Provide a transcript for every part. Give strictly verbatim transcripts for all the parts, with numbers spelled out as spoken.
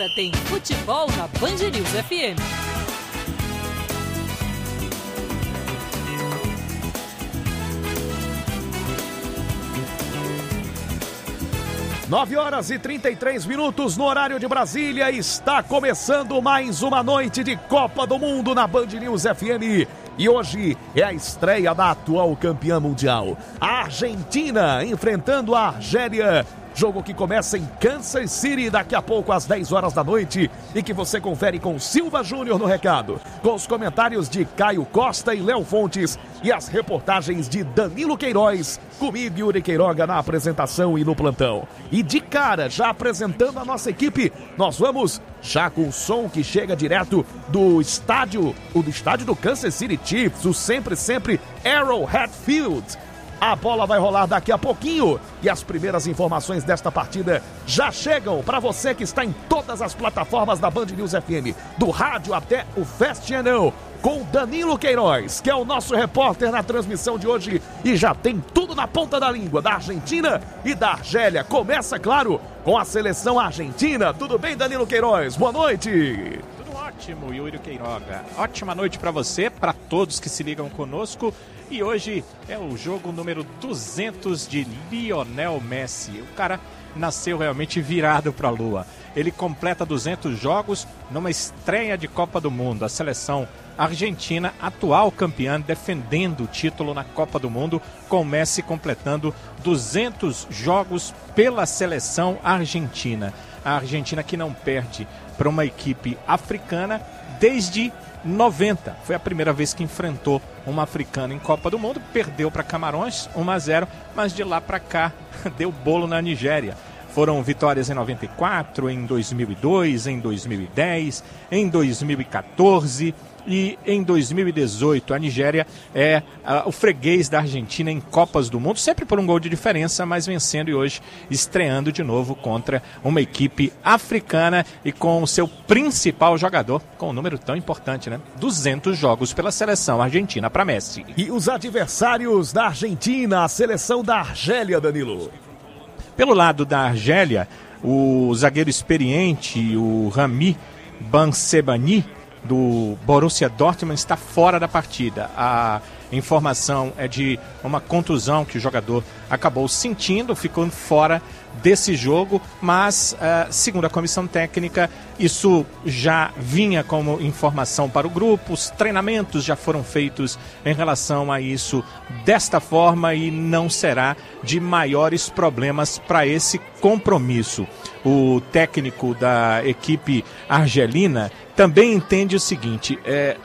Agora tem futebol na Band News F M. nove horas e trinta e três minutos no horário de Brasília. Está começando mais uma noite de Copa do Mundo na Band News F M. E hoje é a estreia da atual campeã mundial, a Argentina, enfrentando a Argélia. Jogo que começa em Kansas City daqui a pouco às dez horas da noite e que você confere com Silva Júnior no recado, com os comentários de Caio Costa e Léo Fontes e as reportagens de Danilo Queiroz, comigo Yuri Queiroga na apresentação e no plantão. E de cara, já apresentando a nossa equipe, nós vamos já com o som que chega direto do estádio, o do estádio do Kansas City Chiefs, o sempre, sempre Arrowhead Field. A bola vai rolar daqui a pouquinho e as primeiras informações desta partida já chegam para você que está em todas as plataformas da Band News F M, do rádio até o Fast Channel, com Danilo Queiroz, que é o nosso repórter na transmissão de hoje e já tem tudo na ponta da língua da Argentina e da Argélia. Começa, claro, com a seleção argentina. Tudo bem, Danilo Queiroz? Boa noite. Tudo ótimo, Yuri Queiroga. Ótima noite para você, para todos que se ligam conosco. E hoje é o jogo número duzentos de Lionel Messi. O cara nasceu realmente virado para a lua. Ele completa duzentos jogos numa estreia de Copa do Mundo. A seleção argentina, atual campeã, defendendo o título na Copa do Mundo, com Messi completando duzentos jogos pela seleção argentina. A Argentina que não perde para uma equipe africana desde noventa. Foi a primeira vez que enfrentou uma africana em Copa do Mundo, perdeu para Camarões um a zero, mas de lá para cá deu bolo na Nigéria. Foram vitórias em noventa e quatro, em dois mil e dois, em dois mil e dez, em dois mil e quatorze e em dois mil e dezoito. A Nigéria é uh, o freguês da Argentina em Copas do Mundo, sempre por um gol de diferença, mas vencendo e hoje estreando de novo contra uma equipe africana e com o seu principal jogador, com um número tão importante, né? duzentos jogos pela seleção argentina para Messi. E os adversários da Argentina, a seleção da Argélia, Danilo? Pelo lado da Argélia, o zagueiro experiente, o Rami Bansebani, do Borussia Dortmund, está fora da partida. A informação é de uma contusão que o jogador acabou sentindo, ficou fora desse jogo, mas, uh, segundo a comissão técnica, isso já vinha como informação para o grupo. Os treinamentos já foram feitos em relação a isso desta forma e não será de maiores problemas para esse compromisso. O técnico da equipe argelina também entende o seguinte, é,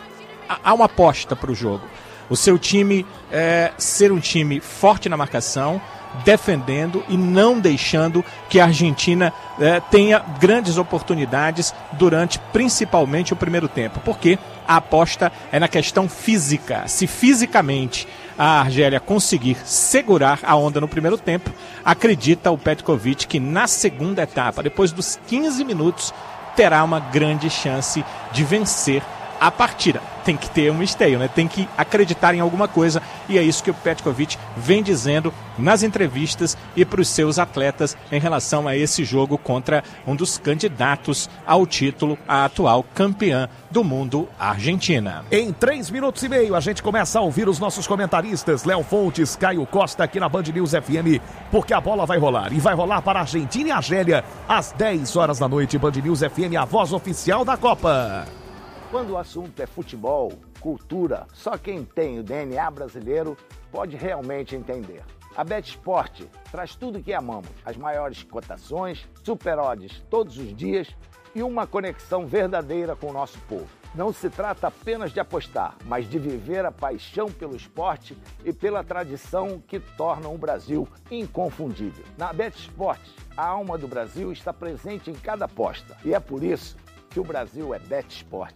há uma aposta para o jogo. O seu time é, ser um time forte na marcação, defendendo e não deixando que a Argentina eh, tenha grandes oportunidades durante principalmente o primeiro tempo, porque a aposta é na questão física. Se fisicamente a Argélia conseguir segurar a onda no primeiro tempo, acredita o Petkovic que na segunda etapa, depois dos quinze minutos, terá uma grande chance de vencer a partida. Tem que ter um esteio, né? Tem que acreditar em alguma coisa, e é isso que o Petkovic vem dizendo nas entrevistas e para os seus atletas em relação a esse jogo contra um dos candidatos ao título, a atual campeã do mundo, a Argentina. Em três minutos e meio a gente começa a ouvir os nossos comentaristas, Léo Fontes, Caio Costa, aqui na Band News F M, porque a bola vai rolar, e vai rolar para a Argentina e a Argélia às dez horas da noite. Band News F M, a voz oficial da Copa. Quando o assunto é futebol, cultura, só quem tem o D N A brasileiro pode realmente entender. A BetSport traz tudo o que amamos, as maiores cotações, super odds todos os dias e uma conexão verdadeira com o nosso povo. Não se trata apenas de apostar, mas de viver a paixão pelo esporte e pela tradição que tornam o Brasil inconfundível. Na BetSport, a alma do Brasil está presente em cada aposta e é por isso que o Brasil é BetSport.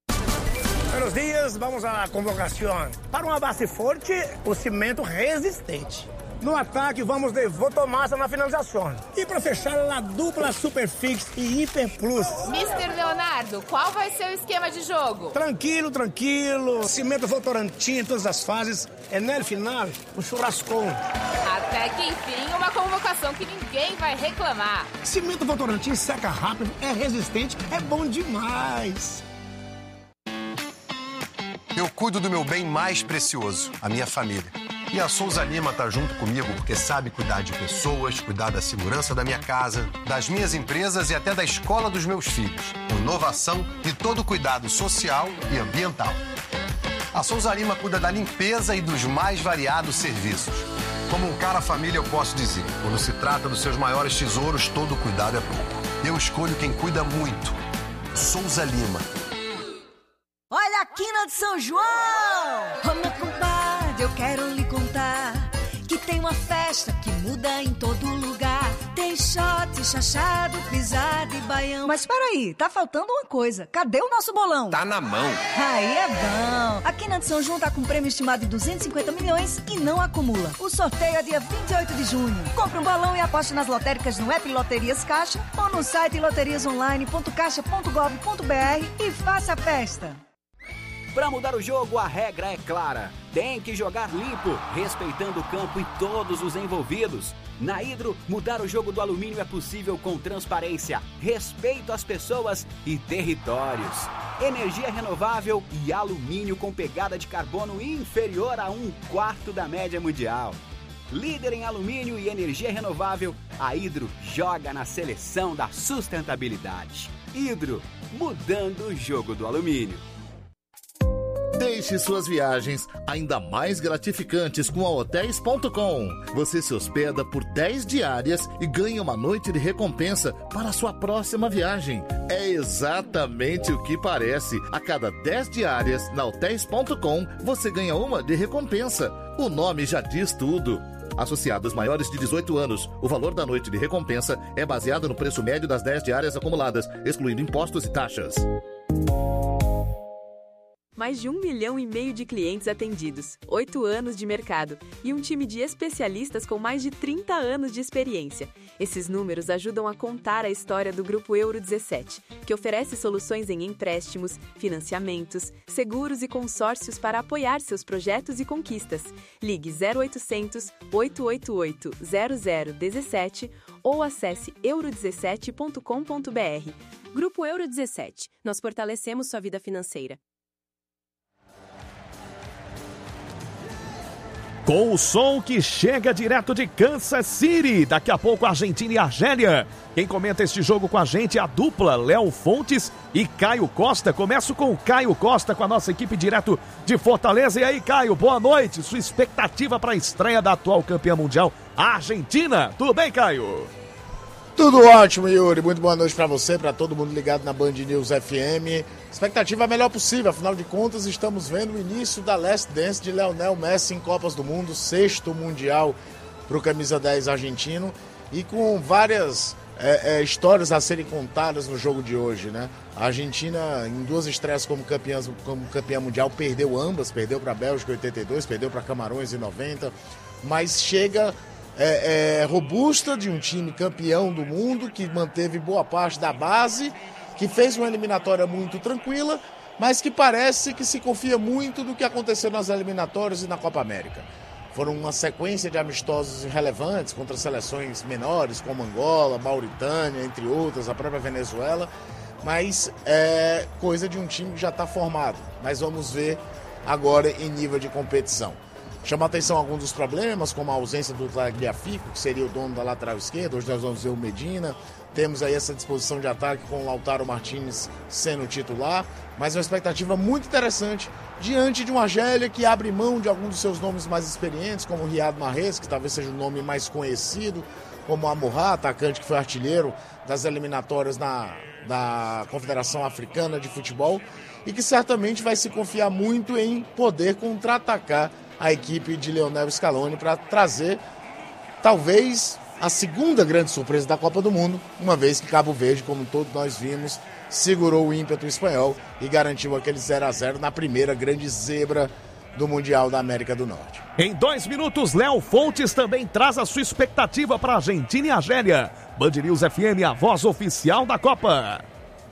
Buenos dias, vamos à convocação. Para uma base forte, o cimento resistente. No ataque, vamos de Votomassa na finalização. E para fechar, a dupla Superfix e Hiper Plus. mister Leonardo, qual vai ser o esquema de jogo? Tranquilo, tranquilo. Cimento Votorantim em todas as fases. É no final, o churrascão. Até que enfim, uma convocação que ninguém vai reclamar. Cimento Votorantim seca rápido, é resistente, é bom demais. Eu cuido do meu bem mais precioso, a minha família. E a Souza Lima tá junto comigo porque sabe cuidar de pessoas, cuidar da segurança da minha casa, das minhas empresas e até da escola dos meus filhos. Com inovação e todo cuidado social e ambiental. A Souza Lima cuida da limpeza e dos mais variados serviços. Como um cara família, eu posso dizer, quando se trata dos seus maiores tesouros, todo cuidado é pouco. Eu escolho quem cuida muito. Souza Lima. Olha a quina de São João! Ô meu compadre, eu quero lhe contar que tem uma festa que muda em todo lugar. Tem shot, chachado, pisada e baião. Mas peraí, tá faltando uma coisa. Cadê o nosso bolão? Tá na mão. Aí é bom. A quina de São João tá com prêmio estimado de duzentos e cinquenta milhões e não acumula. O sorteio é dia vinte e oito de junho. Compre um balão e aposte nas lotéricas no app Loterias Caixa ou no site loterias online ponto caixa ponto gov ponto br e faça a festa. Para mudar o jogo, a regra é clara. Tem que jogar limpo, respeitando o campo e todos os envolvidos. Na Hidro, mudar o jogo do alumínio é possível com transparência, respeito às pessoas e territórios. Energia renovável e alumínio com pegada de carbono inferior a um quarto da média mundial. Líder em alumínio e energia renovável, a Hidro joga na seleção da sustentabilidade. Hidro, mudando o jogo do alumínio. Deixe suas viagens ainda mais gratificantes com a hotéis ponto com. Você se hospeda por dez diárias e ganha uma noite de recompensa para a sua próxima viagem. É exatamente o que parece. A cada dez diárias na hotéis ponto com, você ganha uma de recompensa. O nome já diz tudo. Associados maiores de dezoito anos, o valor da noite de recompensa é baseado no preço médio das dez diárias acumuladas, excluindo impostos e taxas. Mais de um milhão e meio de clientes atendidos, oito anos de mercado e um time de especialistas com mais de trinta anos de experiência. Esses números ajudam a contar a história do Grupo Euro dezessete, que oferece soluções em empréstimos, financiamentos, seguros e consórcios para apoiar seus projetos e conquistas. Ligue zero oitocentos, oito oito oito, zero zero um sete ou acesse euro dezessete ponto com ponto br. Grupo Euro dezessete. Nós fortalecemos sua vida financeira. Com o som que chega direto de Kansas City. Daqui a pouco, Argentina e Argélia. Quem comenta este jogo com a gente é a dupla Léo Fontes e Caio Costa. Começo com o Caio Costa, com a nossa equipe direto de Fortaleza. E aí, Caio, boa noite. Sua expectativa para a estreia da atual campeã mundial, a Argentina. Tudo bem, Caio? Tudo ótimo, Yuri. Muito boa noite para você, para todo mundo ligado na Band News F M. Expectativa a melhor possível, afinal de contas estamos vendo o início da Last Dance de Lionel Messi em Copas do Mundo, sexto mundial para o camisa dez argentino e com várias é, é, histórias a serem contadas no jogo de hoje, né? A Argentina, em duas estreias como campeã, como campeã mundial, perdeu ambas, perdeu para a Bélgica em oitenta e dois, perdeu para Camarões em noventa, mas chega... É, é, robusta, de um time campeão do mundo, que manteve boa parte da base, que fez uma eliminatória muito tranquila, mas que parece que se confia muito no que aconteceu nas eliminatórias e na Copa América. Foram uma sequência de amistosos relevantes contra seleções menores, como Angola, Mauritânia, entre outras, a própria Venezuela, mas é coisa de um time que já está formado. Mas vamos ver agora em nível de competição. Chama a atenção alguns dos problemas, como a ausência do Tagliafico, que seria o dono da lateral esquerda. Hoje nós vamos ver o Medina. Temos aí essa disposição de ataque com o Lautaro Martínez sendo titular. Mas uma expectativa muito interessante diante de uma Argélia que abre mão de alguns dos seus nomes mais experientes, como o Riyad Mahrez, que talvez seja o nome mais conhecido, como o Amorá, atacante que foi artilheiro das eliminatórias na, da Confederação Africana de Futebol, e que certamente vai se confiar muito em poder contra-atacar a equipe de Lionel Scaloni para trazer, talvez, a segunda grande surpresa da Copa do Mundo, uma vez que Cabo Verde, como todos nós vimos, segurou o ímpeto espanhol e garantiu aquele zero a zero na primeira grande zebra do Mundial da América do Norte. Em dois minutos, Léo Fontes também traz a sua expectativa para a Argentina e Argélia. Band News F M, a voz oficial da Copa.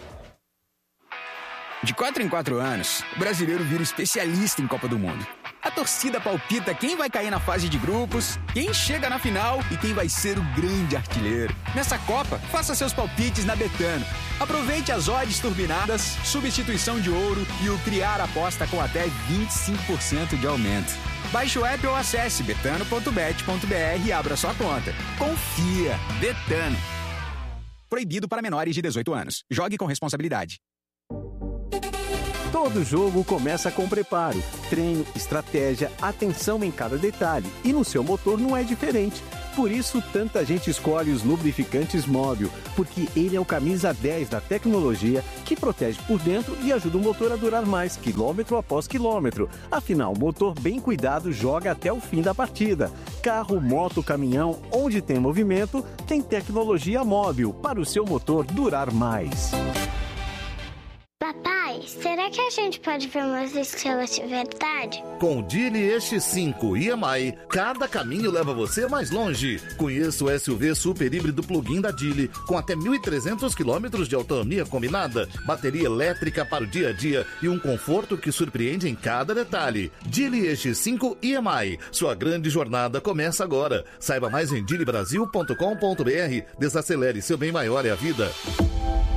De quatro em quatro anos, o brasileiro vira especialista em Copa do Mundo. Até torcida palpita quem vai cair na fase de grupos, quem chega na final e quem vai ser o grande artilheiro. Nessa Copa, faça seus palpites na Betano. Aproveite as odds turbinadas, substituição de ouro e o criar aposta com até vinte e cinco por cento de aumento. Baixe o app ou acesse betano ponto bet ponto br e abra sua conta. Confia. Betano. Proibido para menores de dezoito anos. Jogue com responsabilidade. Todo jogo começa com preparo, treino, estratégia, atenção em cada detalhe. E no seu motor não é diferente. Por isso, tanta gente escolhe os lubrificantes Móbil, porque ele é o camisa dez da tecnologia que protege por dentro e ajuda o motor a durar mais, quilômetro após quilômetro. Afinal, motor bem cuidado joga até o fim da partida. Carro, moto, caminhão, onde tem movimento, tem tecnologia Móbil para o seu motor durar mais. Papai, será que a gente pode ver umas estrelas de verdade? Com o Geely E X cinco e M I, cada caminho leva você mais longe. Conheça o S U V super híbrido plug-in da Geely, com até mil e trezentos quilômetros de autonomia combinada, bateria elétrica para o dia a dia e um conforto que surpreende em cada detalhe. Geely E X cinco e M I, sua grande jornada começa agora. Saiba mais em geely brasil ponto com ponto br. Desacelere, seu bem maior é a vida.